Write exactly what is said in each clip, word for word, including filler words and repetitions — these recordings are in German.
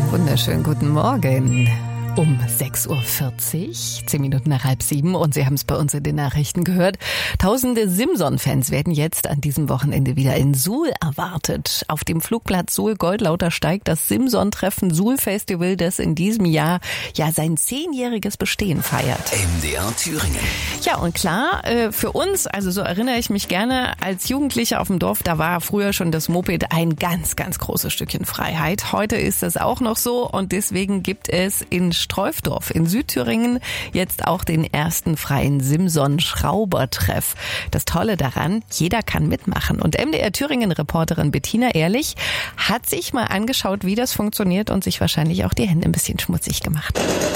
Wunderschönen guten Morgen. Um sechs Uhr vierzig, zehn Minuten nach halb sieben, und Sie haben es bei uns in den Nachrichten gehört. Tausende Simson-Fans werden jetzt an diesem Wochenende wieder in Suhl erwartet. Auf dem Flugplatz Suhl-Goldlauter steigt das Simson-Treffen Suhl-Festival, das in diesem Jahr ja sein zehnjähriges Bestehen feiert. M D R Thüringen. Ja, und klar, für uns, also so erinnere ich mich gerne, als Jugendliche auf dem Dorf, da war früher schon das Moped ein ganz, ganz großes Stückchen Freiheit. Heute ist das auch noch so, und deswegen gibt es in Streufdorf in Südthüringen jetzt auch den ersten freien Simson-Schraubertreff. Das Tolle daran, jeder kann mitmachen. Und M D R Thüringen-Reporterin Bettina Ehrlich hat sich mal angeschaut, wie das funktioniert, und sich wahrscheinlich auch die Hände ein bisschen schmutzig gemacht.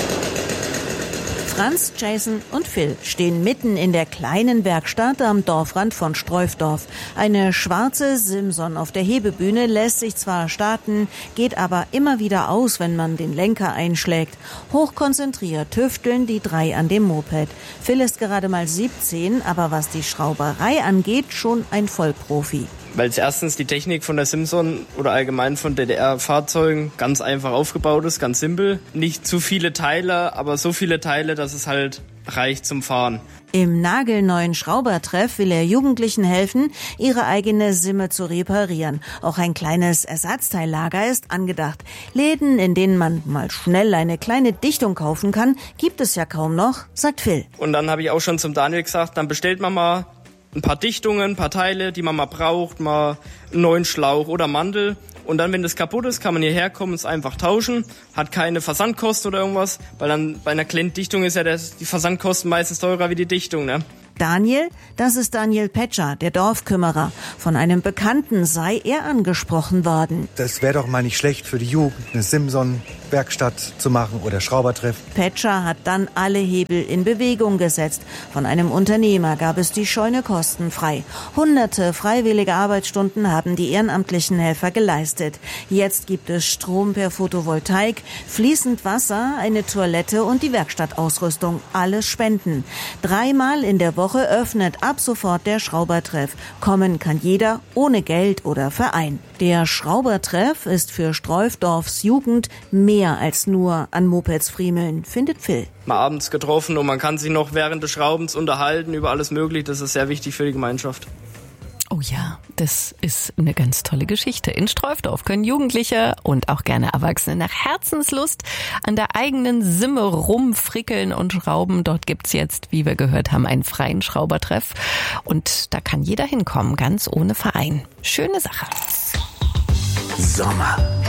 Franz, Jason und Phil stehen mitten in der kleinen Werkstatt am Dorfrand von Streufdorf. Eine schwarze Simson auf der Hebebühne lässt sich zwar starten, geht aber immer wieder aus, wenn man den Lenker einschlägt. Hochkonzentriert tüfteln die drei an dem Moped. Phil ist gerade mal siebzehn, aber was die Schrauberei angeht, schon ein Vollprofi. Weil es erstens die Technik von der Simson oder allgemein von D D R-Fahrzeugen ganz einfach aufgebaut ist, ganz simpel. Nicht zu viele Teile, aber so viele Teile, dass es halt reicht zum Fahren. Im nagelneuen Schraubertreff will er Jugendlichen helfen, ihre eigene Simme zu reparieren. Auch ein kleines Ersatzteillager ist angedacht. Läden, in denen man mal schnell eine kleine Dichtung kaufen kann, gibt es ja kaum noch, sagt Phil. Und dann habe ich auch schon zum Daniel gesagt, dann bestellt man mal ein paar Dichtungen, ein paar Teile, die man mal braucht, mal einen neuen Schlauch oder Mandel. Und dann, wenn das kaputt ist, kann man hierher kommen, es einfach tauschen. Hat keine Versandkosten oder irgendwas, weil dann bei einer kleinen Dichtung ist ja das, die Versandkosten meistens teurer wie die Dichtung, ne? Daniel, das ist Daniel Petscher, der Dorfkümmerer. Von einem Bekannten sei er angesprochen worden. Das wäre doch mal nicht schlecht für die Jugend, eine Simson-Werkstatt zu machen oder Schraubertreff. Petscher hat dann alle Hebel in Bewegung gesetzt. Von einem Unternehmer gab es die Scheune kostenfrei. Hunderte freiwillige Arbeitsstunden haben die ehrenamtlichen Helfer geleistet. Jetzt gibt es Strom per Photovoltaik, fließend Wasser, eine Toilette und die Werkstattausrüstung. Alles Spenden. Dreimal in der Woche Woche öffnet ab sofort der Schraubertreff. Kommen kann jeder, ohne Geld oder Verein. Der Schraubertreff ist für Streufdorfs Jugend mehr als nur an Mopeds friemeln, findet Phil. Mal abends getroffen und man kann sich noch während des Schraubens unterhalten über alles Mögliche. Das ist sehr wichtig für die Gemeinschaft. Oh ja, das ist eine ganz tolle Geschichte. In Streufdorf können Jugendliche und auch gerne Erwachsene nach Herzenslust an der eigenen Simme rumfrickeln und schrauben. Dort gibt's jetzt, wie wir gehört haben, einen freien Schraubertreff. Und da kann jeder hinkommen, ganz ohne Verein. Schöne Sache. Sommer.